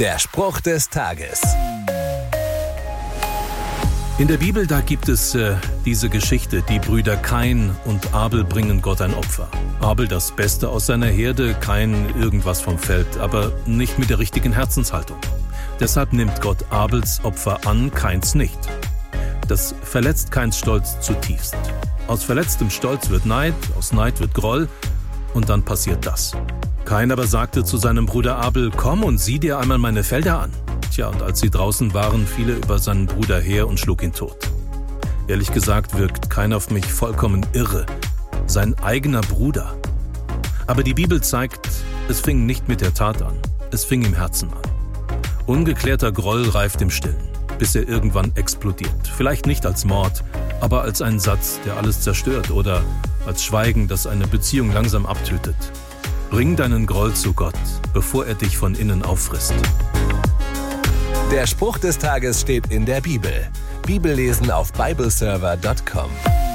Der Spruch des Tages. In der Bibel, da gibt es diese Geschichte, die Brüder Kain und Abel bringen Gott ein Opfer. Abel das Beste aus seiner Herde, Kain irgendwas vom Feld, aber nicht mit der richtigen Herzenshaltung. Deshalb nimmt Gott Abels Opfer an, Kains nicht. Das verletzt Kains Stolz zutiefst. Aus verletztem Stolz wird Neid, aus Neid wird Groll und dann passiert das. Kain aber sagte zu seinem Bruder Abel: Komm und sieh dir einmal meine Felder an. Tja, und als sie draußen waren, fiel er über seinen Bruder her und schlug ihn tot. Ehrlich gesagt wirkt Kain auf mich vollkommen irre. Sein eigener Bruder. Aber die Bibel zeigt, es fing nicht mit der Tat an. Es fing im Herzen an. Ungeklärter Groll reift im Stillen, bis er irgendwann explodiert. Vielleicht nicht als Mord, aber als ein Satz, der alles zerstört, oder als Schweigen, das eine Beziehung langsam abtötet. Bring deinen Groll zu Gott, bevor er dich von innen auffrisst. Der Spruch des Tages steht in der Bibel. Bibellesen auf bibleserver.com.